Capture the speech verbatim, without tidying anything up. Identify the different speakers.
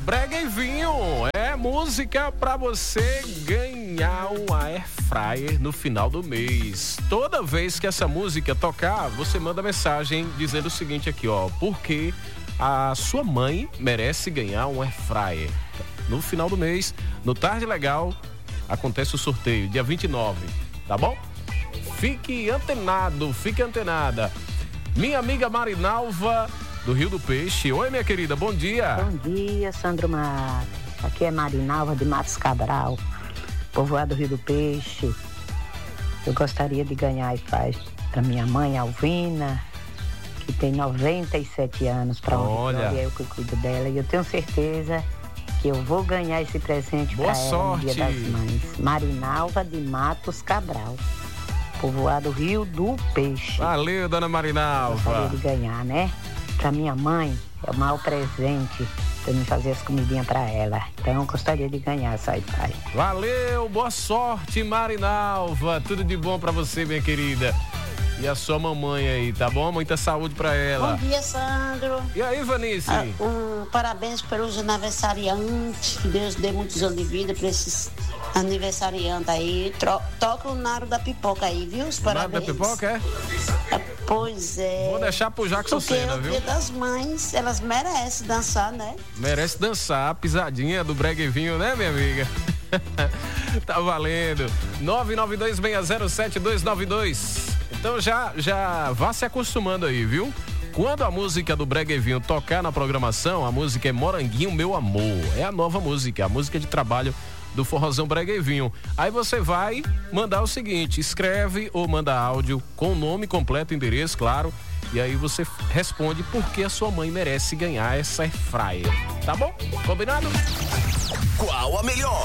Speaker 1: Brega e Vinho é música pra você ganhar um air fryer no final do mês. Toda vez que essa música tocar, você manda mensagem dizendo o seguinte aqui, ó, porque a sua mãe merece ganhar um air fryer. No final do mês, no Tarde Legal, acontece o sorteio, dia vinte e nove, tá bom? Fique antenado, fique antenada. Minha amiga Marinalva, do Rio do Peixe. Oi, minha querida, bom dia.
Speaker 2: Bom dia, Sandro Mato. Aqui é Marinalva de Matos Cabral, povoado do Rio do Peixe. Eu gostaria de ganhar e faz para minha mãe, Alvina, que tem noventa e sete anos, para onde é eu que cuido dela. E eu tenho certeza que eu vou ganhar esse presente para ela no Dia das Mães. Marinalva de Matos Cabral, povoado Rio do Peixe.
Speaker 1: Valeu, dona Marinalva.
Speaker 2: Gostaria de ganhar, né? Para minha mãe, é o maior presente para mim fazer as comidinhas para ela. Então, eu gostaria de ganhar essa pai.
Speaker 1: Valeu, boa sorte, Marinalva. Tudo de bom para você, minha querida. E a sua mamãe aí, tá bom? Muita saúde para ela.
Speaker 3: Bom dia, Sandro.
Speaker 1: E aí, Vanice?
Speaker 3: Ah, um, parabéns pelos aniversariantes. Que Deus dê muitos anos de vida para esses aniversariantes aí. Tro- toca o Naro da Pipoca aí, viu? Os parabéns.
Speaker 1: Naro da Pipoca, é?
Speaker 3: Ah, pois é.
Speaker 1: Vou deixar pro Jackson Senna, viu?
Speaker 3: Porque o Dia das Mães, elas merecem dançar, né?
Speaker 1: Merece dançar a pisadinha do Brega e Vinho, né, minha amiga? Tá valendo. nove nove dois seis zero sete dois nove dois. Então já, já vá se acostumando aí, viu? Quando a música do Brega e Vinho tocar na programação, a música é Moranguinho Meu Amor. É a nova música, a música de trabalho do Forrozão Brega e Vinho. Aí você vai mandar o seguinte, escreve ou manda áudio com o nome completo, endereço, claro. E aí você responde por que a sua mãe merece ganhar essa air fryer. Tá bom? Combinado?
Speaker 4: Qual a melhor?